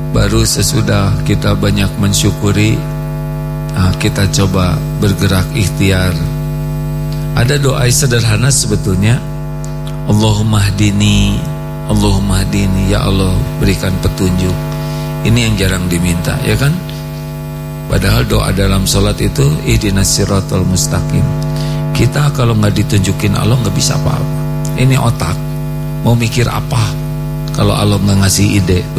Baru sesudah kita banyak mensyukuri, kita coba bergerak ikhtiar. Ada doa sederhana sebetulnya. Allahumma hdini, Allahumma hdini, ya Allah berikan petunjuk. Ini yang jarang diminta, ya kan? Padahal doa dalam sholat itu ihdinas siratal mustaqim. Kita kalau nggak ditunjukin Allah nggak bisa apa-apa. Ini otak, mau mikir apa kalau Allah nggak ngasih ide,